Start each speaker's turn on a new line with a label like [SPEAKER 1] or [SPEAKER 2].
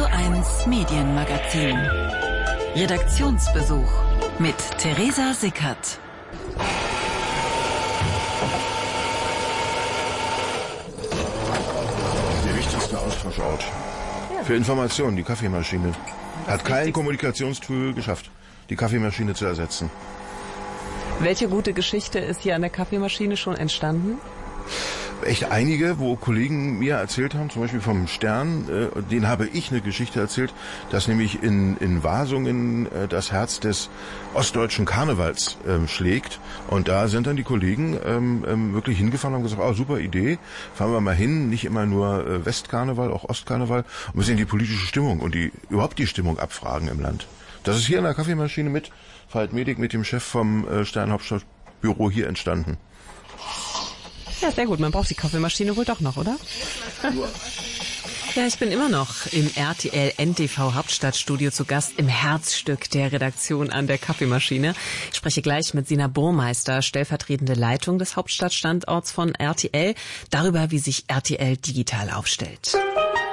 [SPEAKER 1] 1 Medienmagazin. Redaktionsbesuch mit Theresa Sickert.
[SPEAKER 2] Der wichtigste Austauschort für Informationen, die Kaffeemaschine. Hat kein Kommunikationstool geschafft, die Kaffeemaschine zu ersetzen.
[SPEAKER 3] Welche gute Geschichte ist hier an der Kaffeemaschine schon entstanden?
[SPEAKER 2] Echt einige, wo Kollegen mir erzählt haben, zum Beispiel vom Stern, denen habe ich eine Geschichte erzählt, dass nämlich in Wasungen das Herz des ostdeutschen Karnevals schlägt. Und da sind dann die Kollegen wirklich hingefahren und haben gesagt, super Idee, fahren wir mal hin, nicht immer nur Westkarneval, auch Ostkarneval, und müssen die politische Stimmung und überhaupt die Stimmung abfragen im Land. Das ist hier in der Kaffeemaschine mit Veit Medig, mit dem Chef vom Stern Hauptstadtbüro hier entstanden.
[SPEAKER 3] Ja, sehr gut. Man braucht die Kaffeemaschine wohl doch noch, oder? Ja, ich bin immer noch im RTL NTV Hauptstadtstudio zu Gast im Herzstück der Redaktion an der Kaffeemaschine. Ich spreche gleich mit Sina Burmeister, stellvertretende Leitung des Hauptstadtstandorts von RTL, darüber, wie sich RTL digital aufstellt.